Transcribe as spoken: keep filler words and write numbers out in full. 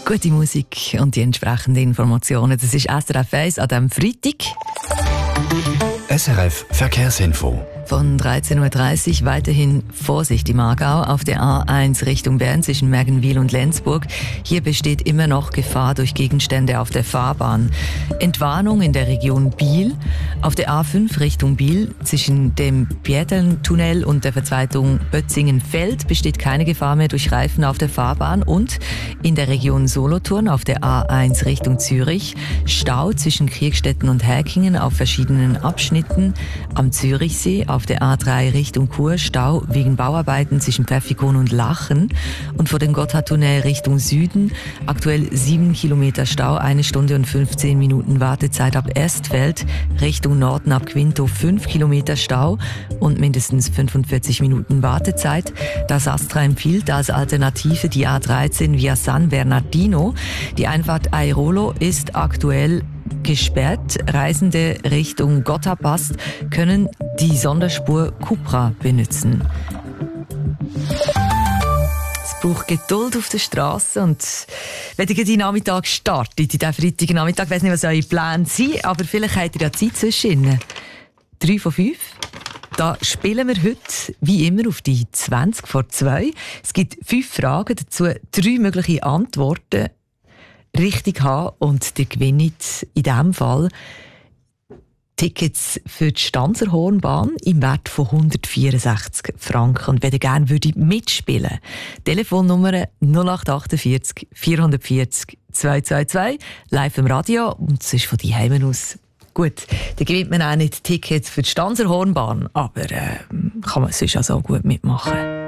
Gute Musik und die entsprechenden Informationen. Das ist S R F eins an diesem Freitag. S R F Verkehrsinfo. Von dreizehn Uhr dreißig weiterhin Vorsicht im Aargau auf der A eins Richtung Bern zwischen Mergenwil und Lenzburg. Hier besteht immer noch Gefahr durch Gegenstände auf der Fahrbahn. Entwarnung in der Region Biel. Auf der A fünf Richtung Biel zwischen dem Pieteln-Tunnel und der Verzweigung Bötzingen-Feld besteht keine Gefahr mehr durch Reifen auf der Fahrbahn. Und in der Region Solothurn auf der A eins Richtung Zürich Stau zwischen Kriegstetten und Häkingen auf verschiedenen Abschnitten. Am Zürichsee auf der A drei Richtung Chur Stau wegen Bauarbeiten zwischen Pfäffikon und Lachen und vor dem Gotthardtunnel Richtung Süden aktuell sieben Kilometer Stau, eine Stunde und fünfzehn Minuten Wartezeit ab Erstfeld, Richtung Norden ab Quinto fünf Kilometer Stau und mindestens fünfundvierzig Minuten Wartezeit. Das Astra empfiehlt als Alternative die A dreizehn via San Bernardino. Die Einfahrt Airolo ist aktuell gesperrt. Reisende Richtung Gotthardpast können die Sonderspur Cupra benutzen. Es braucht Geduld auf der Straße und wenn ihr den Nachmittag startet, in diesem Freitagnachmittag, ich weiss nicht, was eure Pläne sind, aber vielleicht habt ihr ja Zeit zwischen drei von fünf. Da spielen wir heute, wie immer, auf die zwanzig vor zwei. Es gibt fünf Fragen, dazu drei mögliche Antworten richtig haben und ihr gewinnt in diesem Fall Tickets für die Stanzerhornbahn im Wert von hundertvierundsechzig Franken. Und wenn ihr gerne würdet mitspielen, Telefonnummer null acht achtundvierzig vierhundertvierzig zweihundertzweiundzwanzig, live im Radio und es ist von daheim aus. Gut, dann gewinnt man auch nicht Tickets für die Stanzerhornbahn, aber äh, kann man sonst auch so gut mitmachen.